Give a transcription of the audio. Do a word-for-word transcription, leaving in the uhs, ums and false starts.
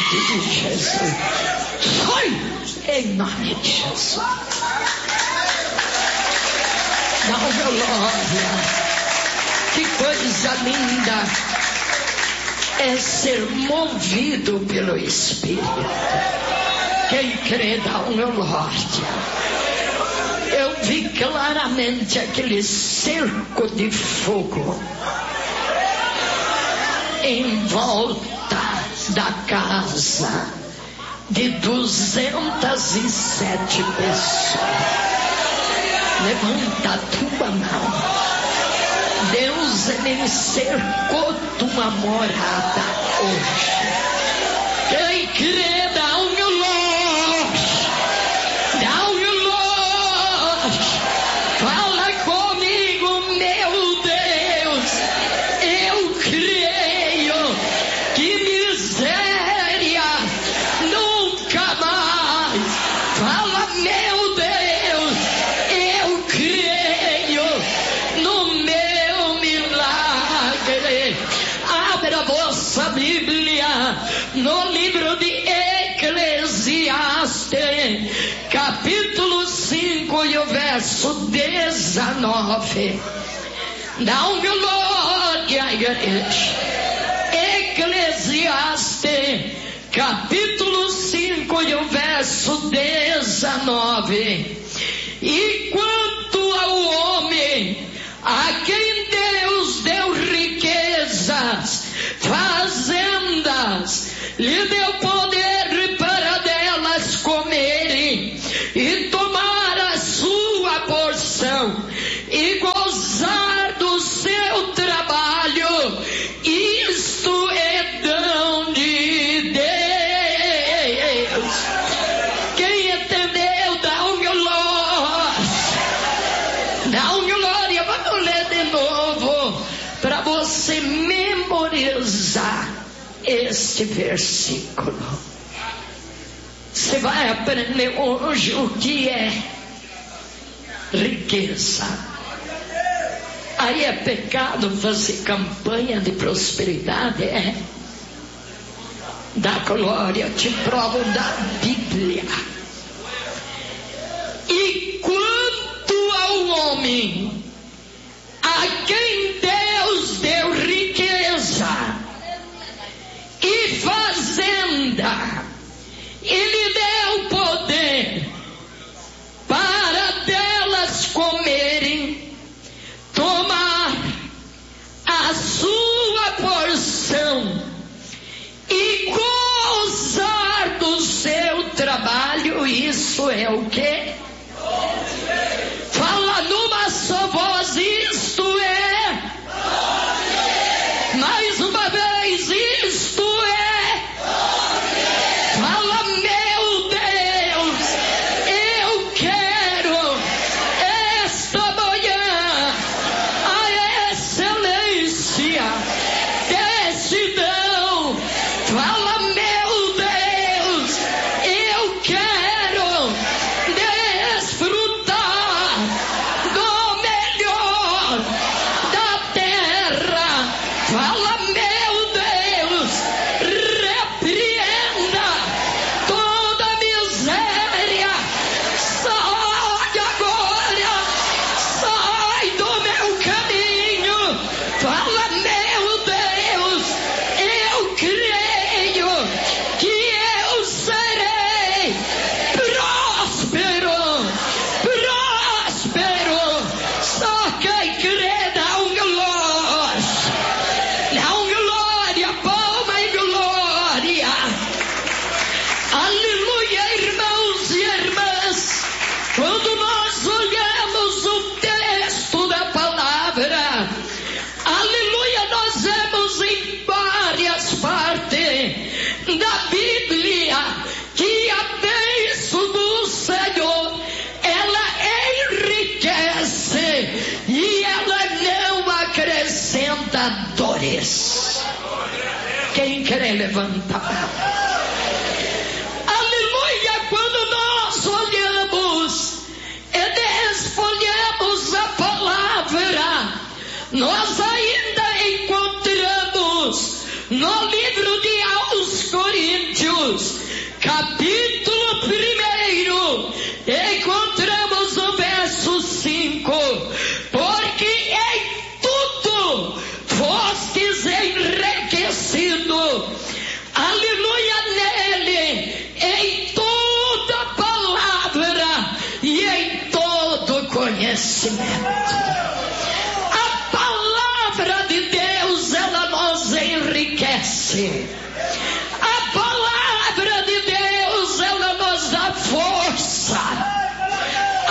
de Jesus. Sai em nome de Jesus. Dá uma glória. Que coisa linda é ser movido pelo Espírito. Quem crê dá uma glória. Eu vi claramente aquele cerco de fogo em volta da casa de duzentas e sete pessoas. Levanta a tua mão. Deus, Ele cercou tua morada hoje. Quem crê dá um glória. Dá um glória. Fala comigo, meu Deus. Eu creio que miséria nunca mais. Fala, meu Deus. Eu creio no meu milagre. Abra a vossa Bíblia no livro de Eclesiastes, capítulo cinco e o verso dezenove. Dá um glória, igreja. Eclesiastes, capítulo cinco e o verso dezenove. E quanto ao homem a quem Deus deu riquezas, fazendas, lhe deu poder para delas comerem e tomar a sua porção e gozar do seu trabalho, isto é dom de Deus. Quem entendeu, dá um glória. Dá um glória. Vamos ler de novo para você memorizar este versículo. Você vai aprender hoje o que é riqueza. Aí é pecado fazer campanha de prosperidade, é? Da glória, te provo da Bíblia. E quanto ao homem a quem Deus deu riqueza e fazenda, Ele deu poder para delas comerem, tomar a sua porção e gozar do seu trabalho. Isso é o quê? Fala numa só voz, isto é. Mais uma vez, isto é. Fala, meu Deus, eu quero esta manhã a excelência desse dom. Fala, meu Deus, eu quero desfrutar do melhor da terra. Fala, meu Deus, repreenda toda miséria. Sai agora, sai do meu caminho. Fala, meu Deus, eu creio que eu serei próspero, próspero. Só quem crê dá um glória, dá um glória, palma e glória. Aleluia, irmãos e irmãs. Quando nós olhamos o texto da palavra, aleluia, nós vemos em várias partes da Bíblia que a bênção do Senhor, ela enriquece e ela não acrescenta dores. Quem quer levanta a mão. Aleluia, quando nós olhamos e desfolhamos a palavra, nós ainda encontramos no livro de aos Coríntios, capítulo primeiro, encontramos o verso cinco, porque em tudo fostes enriquecido, aleluia, nele, em toda palavra e em todo conhecimento. A palavra de Deus, ela nos enriquece.